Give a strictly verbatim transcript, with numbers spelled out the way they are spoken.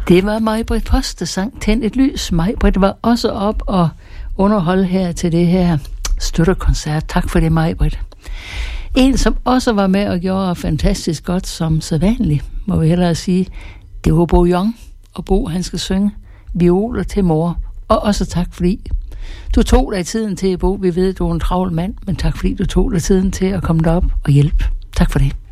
Det var Maj-Britt Post, der sang Tænd et lys. Maj-Britt var også op og underholde her til det her støtterkoncert. Tak for det, Maj-Britt. En, som også var med og gjorde fantastisk godt som sædvanligt, må vi hellere sige, det var Bo Young. Og Bo, han skal synge Violer til mor. Og også tak fordi du tog dig tiden til, Bo. Vi ved, du er en travl mand, men tak fordi du tog dig tiden til at komme derop og hjælpe. Tak for det.